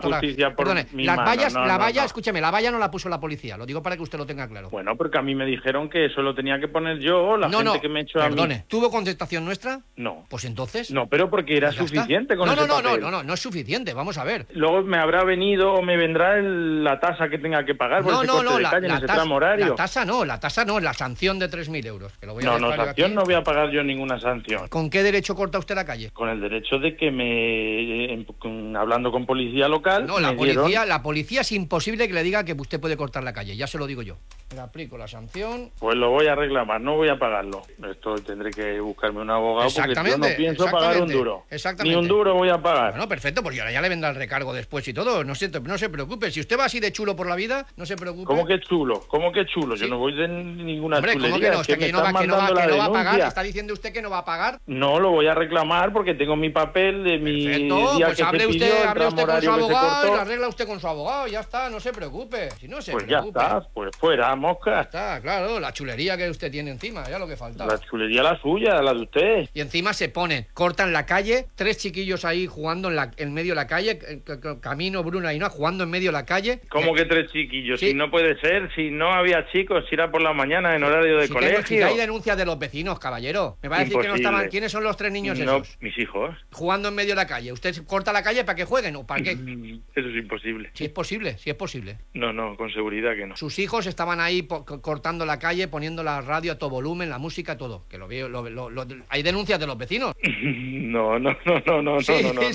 toda. justicia por Perdone, mi las mano. vallas, No, la no, valla, no. escúcheme, la valla no la puso la policía, lo digo para que usted lo tenga claro. Bueno, porque a mí me dijeron que eso lo tenía que poner yo, la gente que me echó a mí. Perdone, ¿tuvo contestación nuestra? No. Pues entonces... No, pero porque era ya está. suficiente con ese papel. No es suficiente, vamos a ver. Luego me habrá venido o me vendrá la tasa que tenga que pagar por ese corte de calle en ese tramo horario. La tasa no, la sanción de 3.000 euros. Que lo voy a No, dejar yo sanción aquí. no voy a pagar yo ninguna sanción. ¿Con qué derecho corta usted la calle? Con el derecho de que hablando con policía local... No, la policía es imposible que le diga que usted puede cortar la calle, ya se lo digo yo. Le aplico la sanción. Pues lo voy a reclamar, no voy a pagarlo. Esto tendré que buscarme un abogado porque yo no pienso pagar un duro. Exactamente. Ni un duro voy a pagar. Bueno, perfecto, pues ya le vendrá el recargo después y todo. No se preocupe. Si usted va así de chulo por la vida, no se preocupe. ¿Cómo que chulo? ¿Cómo que chulo? Sí. Yo no voy de ninguna Hombre, chulería. ¿cómo que no? Es que me Que no va a pagar. denuncia. ¿Está diciendo usted que no va a pagar? No, lo voy a reclamar porque tengo mi papel de mi Perfecto, día pues que hable se pidió, usted, el tramo con su horario que se abogado y cortó. lo arregla usted con su abogado, ya está, no se preocupe. Si no se Pues preocupe. ya está, pues fuera, mosca. Ya está, claro, la chulería que usted tiene encima, ya lo que faltaba. La chulería la suya, la de usted. Y encima se ponen, cortan la calle, 3 chiquillos ahí jugando en medio de la calle, Camino, Bruno y no, jugando en medio de la calle. ¿Cómo que 3 chiquillos? Sí. Si no puede ser, si no había chicos, si era por la mañana en horario de Si colegio. hay denuncias de los vecinos, caballero. Me va a decir que no Imposible. estaban. ¿Quiénes son los 3 niños No, esos? mis hijos. Jugando en medio de la calle. ¿Usted corta la calle para que jueguen o para qué? Eso es imposible. Si es posible, si es posible. No, con seguridad que no. Sus hijos estaban ahí cortando la calle, poniendo la radio a todo volumen, la música, todo. Que lo veo, hay denuncias de los vecinos. No. Sí.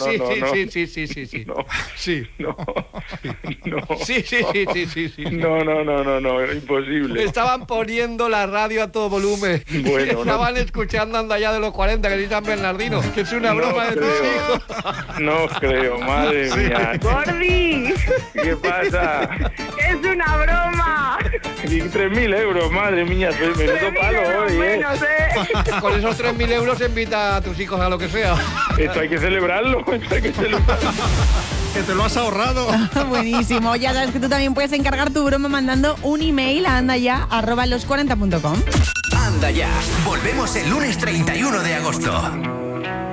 No. Sí. No. Sí. No, imposible. Estaban poniendo la radio a todo volumen. Bueno, Estaban escuchando Anda Ya de los 40, que dice San Bernardino, que es una broma de tus hijos. No creo, madre mía. ¡Gordi! ¿Qué pasa? ¡Es una broma! Y 3.000 euros, madre mía, soy menudo 3.000 palo euros hoy, menos, Con esos 3.000 euros invita a tus hijos a lo que sea. Esto hay que celebrarlo, Que te lo has ahorrado. Buenísimo. Ya sabes que tú también puedes encargar tu broma mandando un email a andaya@los40.com. Anda ya. Volvemos el lunes 31 de agosto.